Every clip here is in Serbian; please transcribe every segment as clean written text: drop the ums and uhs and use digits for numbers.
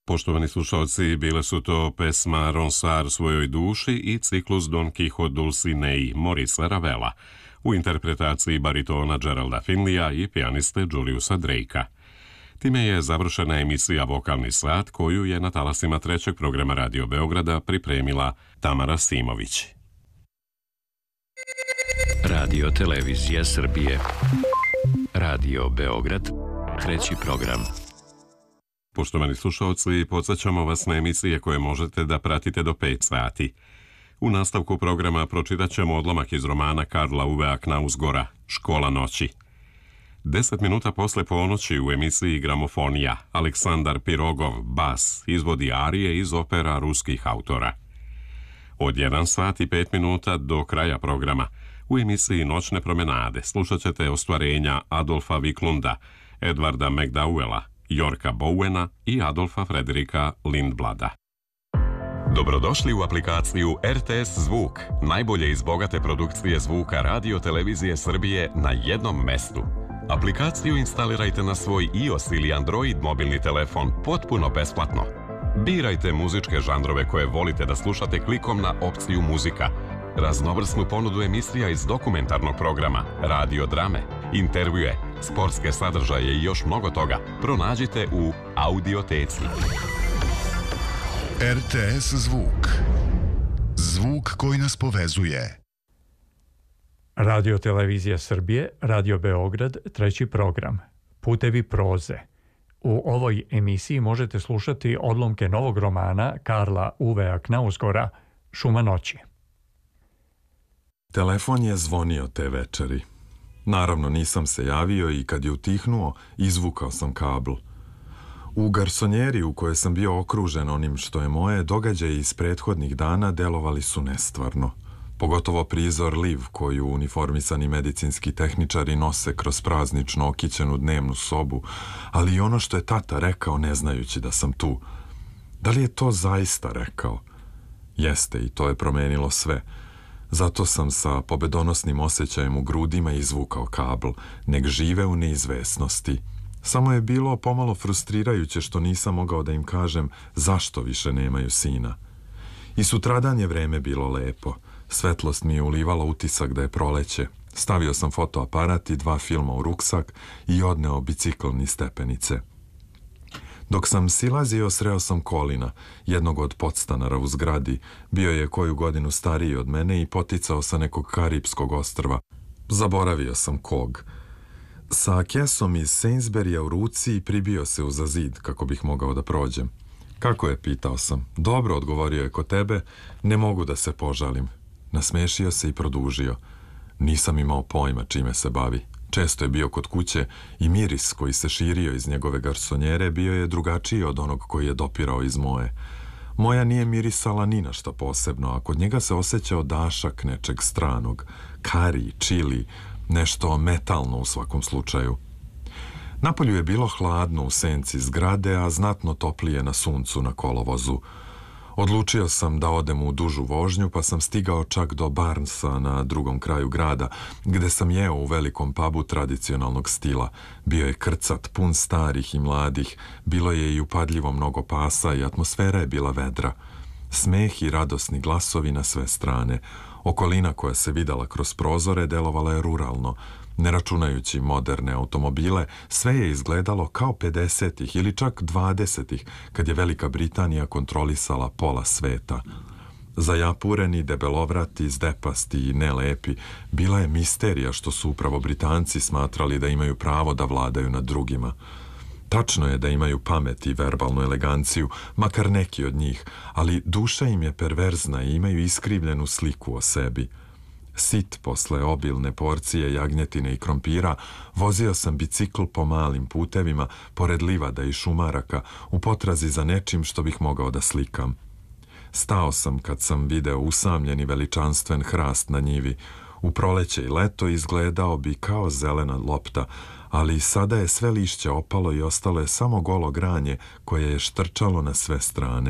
Poštovani slušalci, bile su to pesma Ronsard svojoj duši i ciklus Don Quixote Dulcinei Morisa Ravela u interpretaciji baritona Geralda Finleya i pijaniste Juliusa Drakea. Time je završena emisija Vokalni sat koju je na talasima trećeg programa Radio Beograda pripremila Tamara Simović. Radio Televizija Srbije. Radio Beograd, treći program. Poštovani slušalci, podsjećamo vas na emisije koje možete da pratite do 5 sati. U nastavku programa pročitat ćemo odlomak iz romana Karla Uvea Knausgora, Škola noći. 10 minuta posle ponoći u emisiji Gramofonija Aleksandar Pirogov, bas, izvodi arije iz opera ruskih autora. Od 1 sat i 5 minuta do kraja programa u emisiji Noćne promenade slušat ćete ostvarenja Adolfa Viklunda, Edvarda McDowella, Jorka Bowena i Adolfa Frederika Lindblada. Dobrodošli u aplikaciju RTS Zvuk, najbolje iz bogate produkcije zvuka Radio Televizije Srbije na jednom mestu. Aplikaciju instalirajte na svoj iOS ili Android mobilni telefon potpuno besplatno. Birajte muzičke žanrove koje volite da slušate klikom na opciju muzika. Raznovrsnu ponudu emisija iz dokumentarnog programa, radio drame, intervjue, sportske sadržaje i još mnogo toga pronađite u Audioteci. RTS Zvuk. Zvuk koji nas povezuje. Radio Televizija Srbije, Radio Beograd, treći program. Putevi proze. U ovoj emisiji možete slušati odlomke novog romana Karla Uvea Knausgora, Šuma noći. Telefon je zvonio te večeri. Naravno nisam se javio i kad je utihnuo, izvukao sam kabl. U garsonjeri u kojoj sam bio okružen onim što je moje, događaje iz prethodnih dana delovali su nestvarno. Pogotovo prizor Liv koju uniformisani medicinski tehničari nose kroz praznično okićenu dnevnu sobu, ali i ono što je tata rekao ne znajući da sam tu. Da li je to zaista rekao? Jeste, i to je promenilo sve. Zato sam sa pobedonosnim osjećajem u grudima izvukao kabl, nek žive u neizvesnosti. Samo je bilo pomalo frustrirajuće što nisam mogao da im kažem zašto više nemaju sina. I sutradan je vreme bilo lepo. Svetlost mi je ulivala utisak da je proleće. Stavio sam fotoaparat i 2 filma u ruksak i odneo bicikl niz stepenice. Dok sam silazio, sreo sam Kolina, jednog od podstanara u zgradi. Bio je koju godinu stariji od mene i poticao sa nekog karipskog ostrva. Zaboravio sam kog. Sa kesom iz Sainsburya u ruci pribio se uza zid kako bih mogao da prođem. Kako je, pitao sam. Dobro, odgovorio je, kod tebe ne mogu da se požalim. Nasmešio se i produžio. Nisam imao pojma čime se bavi. Često je bio kod kuće i miris koji se širio iz njegove garsonjere bio je drugačiji od onog koji je dopirao iz moje. Moja nije mirisala ni na šta posebno, a kod njega se osjećao dašak nečeg stranog. Kari, čili, nešto metalno u svakom slučaju. Napolju je bilo hladno u senci zgrade, a znatno toplije na suncu na kolovozu. Odlučio sam da odem u dužu vožnju, pa sam stigao čak do Barnesa na drugom kraju grada, gde sam jeo u velikom pubu tradicionalnog stila. Bio je krcat, pun starih i mladih, bilo je i upadljivo mnogo pasa i atmosfera je bila vedra. Smeh i radosni glasovi na sve strane. Okolina koja se videla kroz prozore delovala je ruralno. Ne računajući moderne automobile, sve je izgledalo kao 50-ih ili čak 20-ih, kad je Velika Britanija kontrolisala pola sveta. Zajapureni, debelovrati, zdepasti i nelepi, bila je misterija što su upravo Britanci smatrali da imaju pravo da vladaju nad drugima. Tačno je da imaju pamet i verbalnu eleganciju, makar neki od njih, ali duša im je perverzna i imaju iskrivljenu sliku o sebi. Sit posle obilne porcije jagnjetine i krompira, vozio sam bicikl po malim putevima, pored livada i šumaraka, u potrazi za nečim što bih mogao da slikam. Stao sam kad sam video usamljen i veličanstven hrast na njivi. U proleće i leto izgledao bi kao zelena lopta, ali sada je sve lišće opalo i ostalo je samo golo granje koje je štrčalo na sve strane.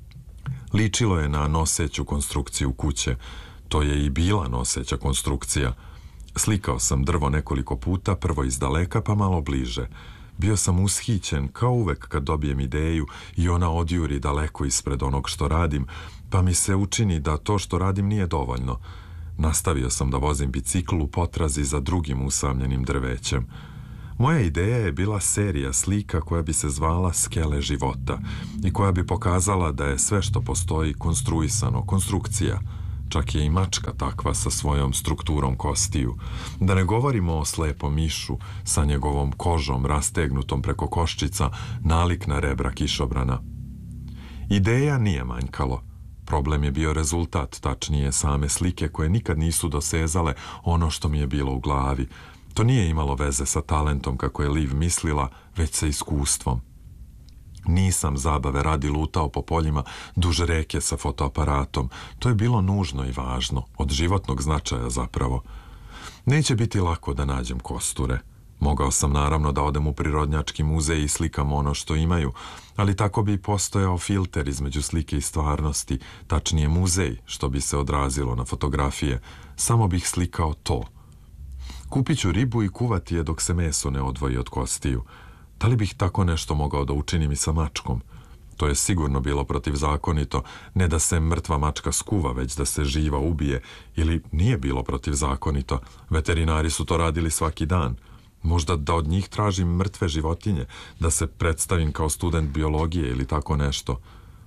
Ličilo je na noseću konstrukciju kuće. To je i bila noseća konstrukcija. Slikao sam drvo nekoliko puta, prvo iz daleka pa malo bliže. Bio sam ushićen, kao uvek kad dobijem ideju i ona odjuri daleko ispred onog što radim, pa mi se učini da to što radim nije dovoljno. Nastavio sam da vozim bicikl u potrazi za drugim usamljenim drvećem. Moja ideja je bila serija slika koja bi se zvala Skele života i koja bi pokazala da je sve što postoji konstruisano, konstrukcija. Čak je i mačka takva sa svojom strukturom kostiju. Da ne govorimo o slepom mišu sa njegovom kožom rastegnutom preko koščica, nalik na rebra kišobrana. Ideja nije manjkalo. Problem je bio rezultat, tačnije same slike koje nikad nisu dosezale ono što mi je bilo u glavi. To nije imalo veze sa talentom kako je Liv mislila, već sa iskustvom. Nisam zabave radi lutao po poljima duž reke sa fotoaparatom. To je bilo nužno i važno, od životnog značaja zapravo. Neće biti lako da nađem kosture. Mogao sam naravno da odem u prirodnjački muzej i slikam ono što imaju, ali tako bi postojao filter između slike i stvarnosti, tačnije muzej, što bi se odrazilo na fotografije. Samo bih slikao to. Kupit ću ribu i kuvati je dok se meso ne odvoji od kostiju. Da li bih tako nešto mogao da učinim i sa mačkom? To je sigurno bilo protivzakonito, ne da se mrtva mačka skuva, već da se živa ubije, ili nije bilo protivzakonito. Veterinari su to radili svaki dan. Možda da od njih tražim mrtve životinje, da se predstavim kao student biologije ili tako nešto.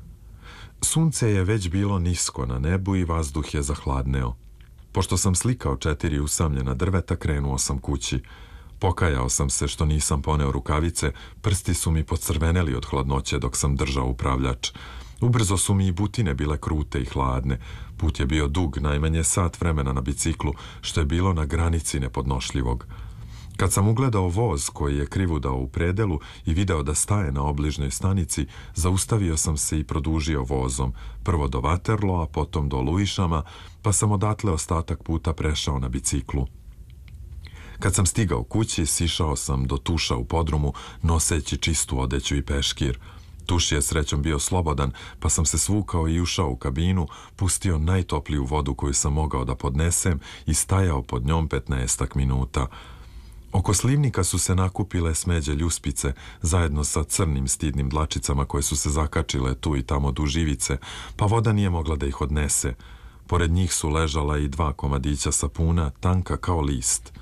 Sunce je već bilo nisko na nebu i vazduh je zahladneo. Pošto sam slikao 4 usamljena drveta, krenuo sam kući. Pokajao sam se što nisam poneo rukavice, prsti su mi pocrveneli od hladnoće dok sam držao upravljač. Ubrzo su mi i butine bile krute i hladne. Put je bio dug, najmanje sat vremena na biciklu, što je bilo na granici nepodnošljivog. Kad sam ugledao voz koji je krivudao u predelu i video da staje na obližnjoj stanici, zaustavio sam se i produžio vozom, prvo do Waterloo, a potom do Lewishama, pa sam odatle ostatak puta prešao na biciklu. Kad sam stigao kući, sišao sam do tuša u podrumu, noseći čistu odeću i peškir. Tuš je srećom bio slobodan, pa sam se svukao i ušao u kabinu, pustio najtopliju vodu koju sam mogao da podnesem i stajao pod njom 15 minuta. Oko slivnika su se nakupile smeđe ljuspice, zajedno sa crnim stidnim dlačicama koje su se zakačile tu i tamo duž ivice, pa voda nije mogla da ih odnese. Pored njih su ležala i 2 komadića sapuna, tanka kao list.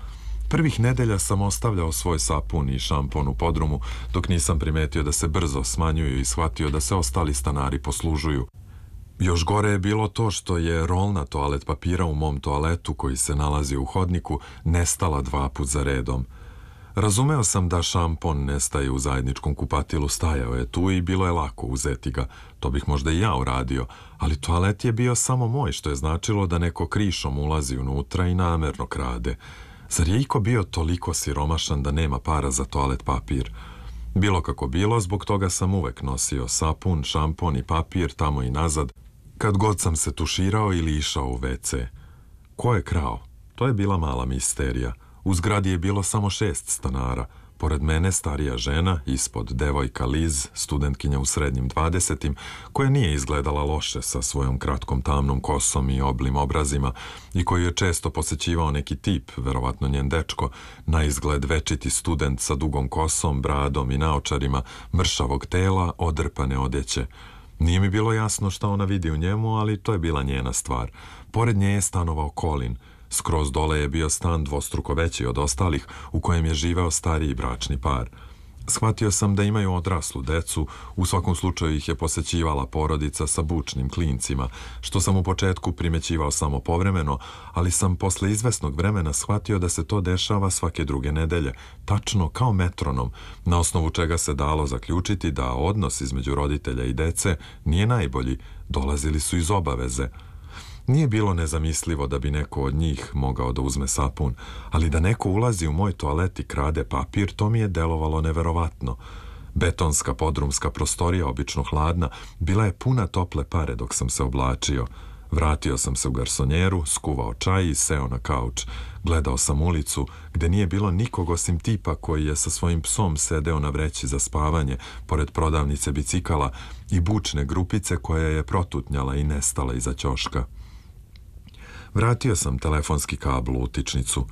Prvih nedelja sam ostavljao svoj sapun i šampon u podrumu, dok nisam primetio da se brzo smanjuju i shvatio da se ostali stanari poslužuju. Još gore je bilo to što je rolna toalet papira u mom toaletu, koji se nalazi u hodniku, nestala 2 put za redom. Razumeo sam da šampon nestaje u zajedničkom kupatilu, stajao je tu i bilo je lako uzeti ga. To bih možda i ja uradio, ali toalet je bio samo moj, što je značilo da neko krišom ulazi unutra i namerno krade. Zar je iko bio toliko siromašan da nema para za toalet papir? Bilo kako bilo, zbog toga sam uvek nosio sapun, šampon i papir tamo i nazad, kad god sam se tuširao ili išao u WC. Ko je krao? To je bila mala misterija. U zgradi je bilo samo 6 stanara. Pored mene starija žena, ispod devojka Liz, studentkinja u srednjim 20-im, koja nije izgledala loše sa svojom kratkom tamnom kosom i oblim obrazima i koju je često posećivao neki tip, verovatno njen dečko, na izgled večiti student sa dugom kosom, bradom i naočarima, mršavog tela, odrpane odeće. Nije mi bilo jasno šta ona vidi u njemu, ali to je bila njena stvar. Pored nje je stanovao Colin. Skroz dole je bio stan dvostruko veći od ostalih, u kojem je živeo stariji bračni par. Shvatio sam da imaju odraslu decu, u svakom slučaju ih je posećivala porodica sa bučnim klincima, što sam u početku primećivao samo povremeno, ali sam posle izvesnog vremena shvatio da se to dešava svake druge nedelje, tačno kao metronom, na osnovu čega se dalo zaključiti da odnos između roditelja i dece nije najbolji, dolazili su iz obaveze. Nije bilo nezamislivo da bi neko od njih mogao da uzme sapun, ali da neko ulazi u moj toalet i krade papir, to mi je delovalo neverovatno. Betonska podrumska prostorija, obično hladna, bila je puna tople pare dok sam se oblačio. Vratio sam se u garsonjeru, skuvao čaj i seo na kauč. Gledao sam ulicu, gde nije bilo nikog osim tipa koji je sa svojim psom sedeo na vreći za spavanje, pored prodavnice bicikala, i bučne grupice koja je protutnjala i nestala iza ćoška. Vratio sam telefonski kabl u utičnicu.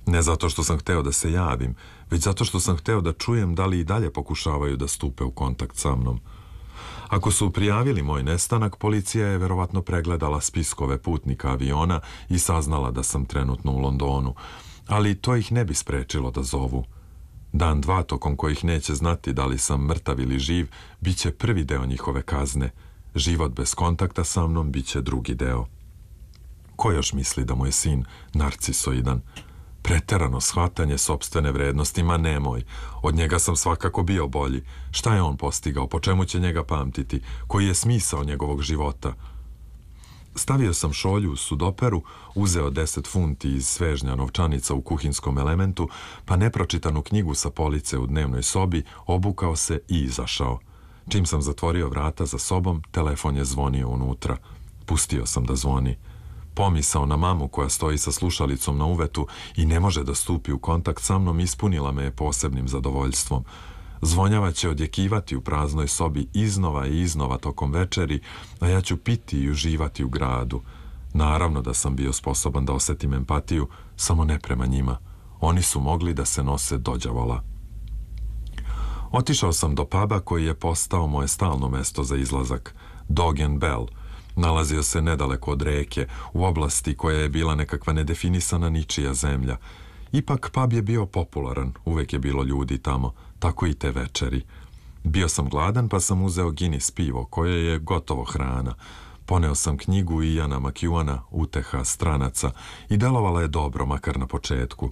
Ne zato što sam hteo da se javim, već zato što sam hteo da čujem da li i dalje pokušavaju da stupe u kontakt sa mnom. Ako su prijavili moj nestanak, policija je verovatno pregledala spiskove putnika aviona i saznala da sam trenutno u Londonu, ali to ih ne bi sprečilo da zovu. Dan dva tokom kojih neće znati da li sam mrtav ili živ, bit će prvi deo njihove kazne. Život bez kontakta sa mnom bit će drugi deo. Ko još misli da mu je sin narcisoidan? Preterano shvatanje sopstvene vrednosti, ma nemoj. Od njega sam svakako bio bolji. Šta je on postigao? Po čemu će njega pamtiti? Koji je smisao njegovog života? Stavio sam šolju u sudoperu, uzeo 10 funti iz svežnja novčanica u kuhinskom elementu, pa nepročitanu knjigu sa police u dnevnoj sobi, obukao se i izašao. Čim sam zatvorio vrata za sobom, telefon je zvonio unutra. Pustio sam da zvoni. Pomisao na mamu koja stoji sa slušalicom na uvetu i ne može da stupi u kontakt sa mnom ispunila me posebnim zadovoljstvom. Zvonjava će odjekivati u praznoj sobi iznova i iznova tokom večeri, a ja ću piti i uživati u gradu. Naravno da sam bio sposoban da osetim empatiju, samo ne prema njima. Oni su mogli da se nose dođavola. Otišao sam do puba koji je postao moje stalno mesto za izlazak. Dog and Bell. Nalazio se nedaleko od reke, u oblasti koja je bila nekakva nedefinisana ničija zemlja. Ipak pub je bio popularan, uvek je bilo ljudi tamo, tako i te večeri. Bio sam gladan pa sam uzeo Guinness pivo, koje je gotovo hrana. Poneo sam knjigu Iana McEwana, Uteha stranaca, i delovala je dobro, makar na početku.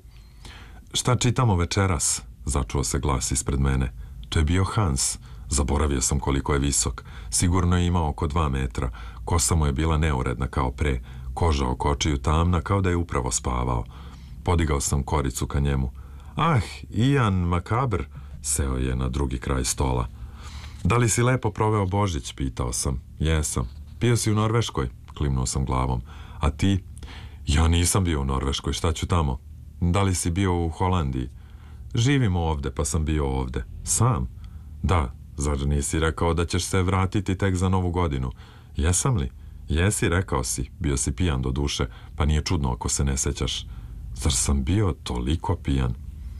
Šta čitamo večeras? Začuo se glas ispred mene. To je bio Hans. Zaboravio sam koliko je visok. Sigurno je imao oko 2 metra. Kosa mu je bila neuredna kao pre. Koža oko očiju tamna kao da je upravo spavao. Podigao sam koricu ka njemu. Ah, Ian Makabr, seo je na drugi kraj stola. Da li si lepo proveo Božić, pitao sam. Jesam. Bio si u Norveškoj, klimnuo sam glavom. A ti? Ja nisam bio u Norveškoj, šta ću tamo? Da li si bio u Holandiji? Živimo ovde, pa sam bio ovde. Sam? Da, zar nisi rekao da ćeš se vratiti tek za Novu godinu? Jesam li? Jesi, rekao si. Bio si pijan do duše, pa nije čudno ako se ne sećaš. Zar sam bio toliko pijan?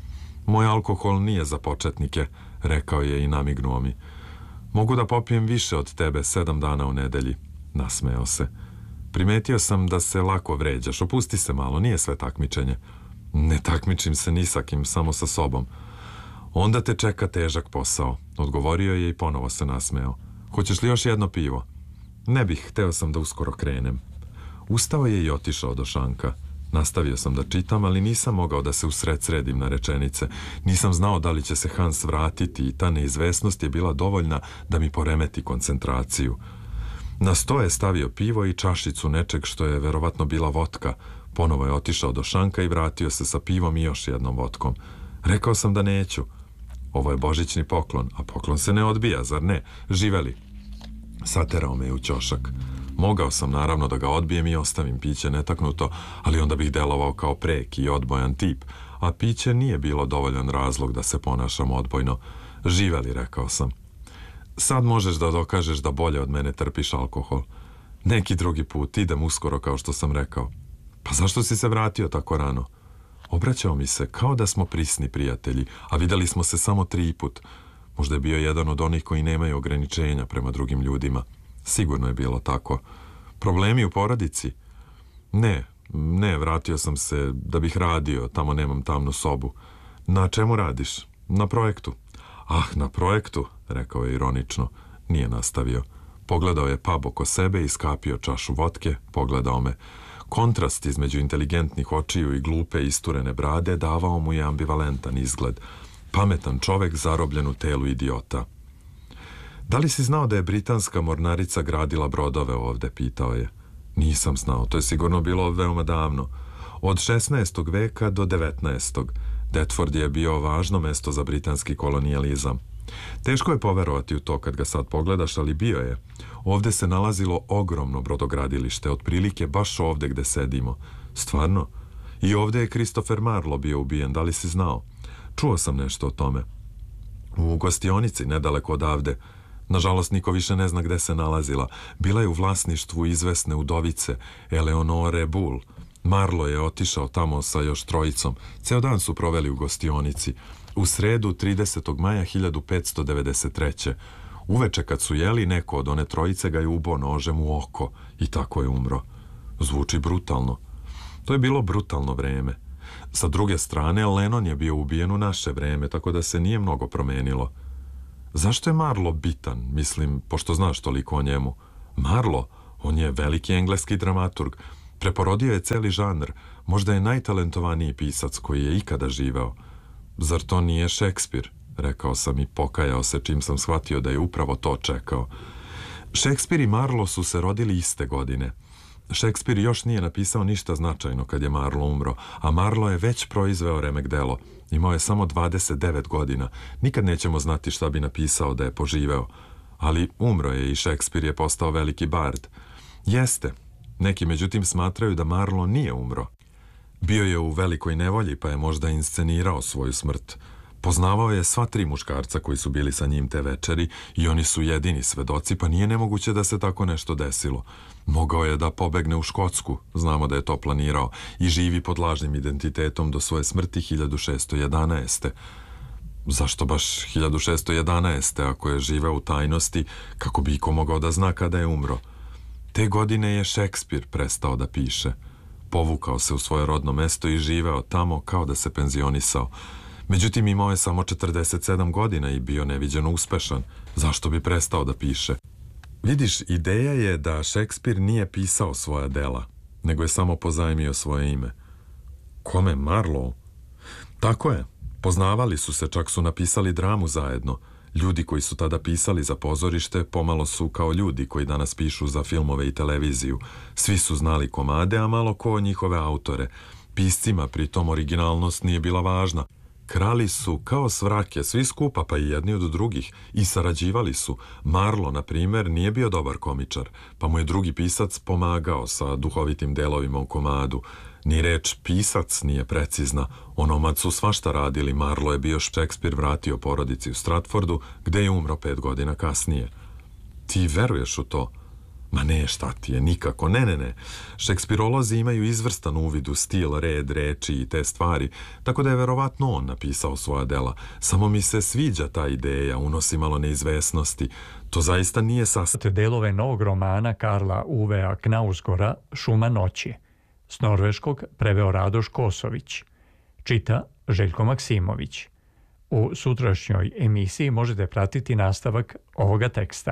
Moj alkohol nije za početnike, rekao je i namignuo mi. Mogu da popijem više od tebe 7 dana u nedelji. Nasmeo se. Primetio sam da se lako vređaš, opusti se malo, nije sve takmičenje. Ne takmičim se ni sa kim, samo sa sobom. Onda te čeka težak posao, odgovorio je i ponovo se nasmeo. Hoćeš li još jedno pivo? Ne bih, hteo sam da uskoro krenem. Ustao je i otišao do šanka. Nastavio sam da čitam, ali nisam mogao da se usred sredim na rečenice. Nisam znao da li će se Hans vratiti i ta neizvesnost je bila dovoljna da mi poremeti koncentraciju. Na sto je stavio pivo i čašicu nečeg što je verovatno bila votka. Ponovo je otišao do šanka i vratio se sa pivom i još jednom votkom. Rekao sam da neću. Ovo je božićni poklon, a poklon se ne odbija, zar ne? Živeli. Saterao me u ćošak. Mogao sam naravno da ga odbijem i ostavim piće netaknuto, ali onda bih delovao kao preki i odbojan tip, a piće nije bilo dovoljan razlog da se ponašam odbojno. Živeli, rekao sam. Sad možeš da dokažeš da bolje od mene trpiš alkohol. Neki drugi put, idem uskoro kao što sam rekao. Pa zašto si se vratio tako rano? Obraćao mi se kao da smo prisni prijatelji, a videli smo se samo 3 put. Možda je bio jedan od onih koji nemaju ograničenja prema drugim ljudima. Sigurno je bilo tako. Problemi u porodici? Ne, vratio sam se da bih radio, tamo nemam tamnu sobu. Na čemu radiš? Na projektu. Ah, na projektu, rekao je ironično. Nije nastavio. Pogledao je pub oko sebe i skapio čašu votke, pogledao me. Kontrast između inteligentnih očiju i glupe isturene brade davao mu je ambivalentan izgled. Pametan čovek zarobljen u telu idiota. Da li si znao da je britanska mornarica gradila brodove ovde, pitao je. Nisam znao, to je sigurno bilo veoma davno. Od 16. veka do 19. Deptford je bio važno mesto za britanski kolonijalizam. Teško je poverovati u to kad ga sad pogledaš, ali bio je. Ovde se nalazilo ogromno brodogradilište, otprilike baš ovde gde sedimo. Stvarno? I ovde je Christopher Marlowe bio ubijen, da li si znao? Čuo sam nešto o tome. U gostionici, nedaleko odavde. Nažalost, niko više ne zna gde se nalazila. Bila je u vlasništvu izvesne udovice, Eleonore Bull. Marlo je otišao tamo sa još trojicom. Ceo dan su proveli u gostionici. U sredu 30. maja 1593. Uveče kad su jeli, neko od one trojice ga je ubao nožem u oko i tako je umro. Zvuči brutalno. To je bilo brutalno vreme. Sa druge strane, Lennon je bio ubijen u naše vreme, tako da se nije mnogo promenilo. Zašto je Marlo bitan, mislim, pošto znaš toliko o njemu? Marlo, on je veliki engleski dramaturg. Preporodio je celi žanr, možda je najtalentovaniji pisac koji je ikada živeo. Zar to nije Šekspir? Rekao sam i pokajao se čim sam shvatio da je upravo to čekao. Šekspir i Marlo su se rodili iste godine. Šekspir još nije napisao ništa značajno kad je Marlo umro, a Marlo je već proizveo remek delo. Imao je samo 29 godina. Nikad nećemo znati šta bi napisao da je poživeo. Ali umro je i Šekspir je postao veliki bard. Jeste. Neki međutim smatraju da Marlo nije umro. Bio je u velikoj nevolji pa je možda inscenirao svoju smrt. Poznavao je sva 3 muškarca koji su bili sa njim te večeri i oni su jedini svedoci, pa nije nemoguće da se tako nešto desilo. Mogao je da pobegne u Škotsku, znamo da je to planirao, i živi pod lažnim identitetom do svoje smrti 1611. Zašto baš 1611. ako je živeo u tajnosti, kako bi iko mogao da zna kada je umro? Te godine je Šekspir prestao da piše. Povukao se u svoje rodno mesto i živeo tamo kao da se penzionisao. Međutim, imao je samo 47 godina i bio neviđeno uspešan. Zašto bi prestao da piše? Vidiš, ideja je da Šekspir nije pisao svoja dela, nego je samo pozajmio svoje ime. Kome? Marlow? Tako je. Poznavali su se, čak su napisali dramu zajedno. Ljudi koji su tada pisali za pozorište pomalo su kao ljudi koji danas pišu za filmove i televiziju. Svi su znali komade, a malo ko njihove autore. Piscima pritom originalnost nije bila važna. Krali su kao svrake, svi skupa, pa i jedni od drugih, i sarađivali su. Marlo, na primjer, nije bio dobar komičar, pa mu je drugi pisac pomagao sa duhovitim delovima u komadu. Ni reč pisac nije precizna. Onomad su svašta radili. Marlo je bio Šekspir vratio porodici u Stratfordu, gde je umro 5 godina kasnije. Ti veruješ u to? Ma ne, šta ti je, nikako, ne. Šekspirolozi imaju izvrstan uvid u stil, red, reči i te stvari, tako da je verovatno on napisao svoja dela. Samo mi se sviđa ta ideja, unosi malo neizvesnosti. To zaista nije sastavljeno. Delove novog romana Karla Uvea Knausgora Šuma noći. S norveškog preveo Radoš Kosović. Čita Željko Maksimović. U sutrašnjoj emisiji možete pratiti nastavak ovoga teksta.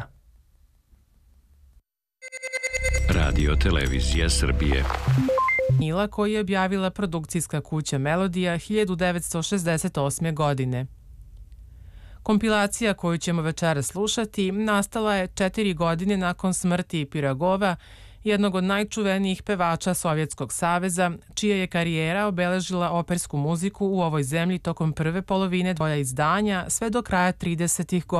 Radio Televizija Srbije. Mila koji je objavila produkcijska kuća Melodija 1968. godine. Kompilacija koju ćemo večeras slušati nastala je 4 godine nakon smrti Pirogova, jednog od najčuvenijih pevača Sovjetskog saveza, čija je karijera obeležila opersku muziku u ovoj zemlji tokom prve polovine dvoja izdanja sve do kraja 30. godina